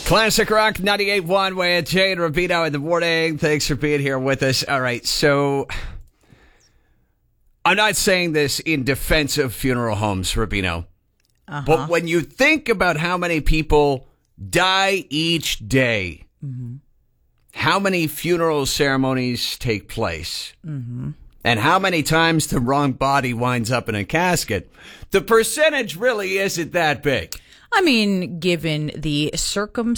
Classic Rock 98.1 with Jay and Rubino in the morning. Thanks for being here with us. All right, so I'm not saying this in defense of funeral homes, Rubino. But when you think about how many people die each day, how many funeral ceremonies take place, and how many times the wrong body winds up in a casket, the percentage really isn't that big. I mean, given the circumstances